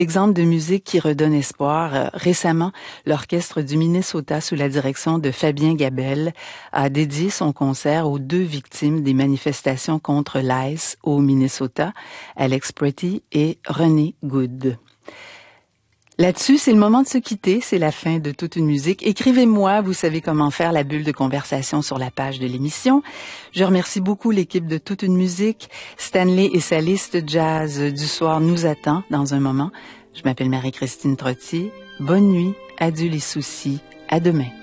Exemple de musique qui redonne espoir. Récemment, l'Orchestre du Minnesota, sous la direction de Fabien Gabel, a dédié son concert aux 2 victimes des manifestations contre l'ICE au Minnesota, Alex Pretty et René Good. Là-dessus, c'est le moment de se quitter, c'est la fin de Toute une musique. Écrivez-moi, vous savez comment faire la bulle de conversation sur la page de l'émission. Je remercie beaucoup l'équipe de Toute une musique. Stanley et sa liste jazz du soir nous attend dans un moment. Je m'appelle Marie-Christine Trottier. Bonne nuit, adieu les soucis, à demain.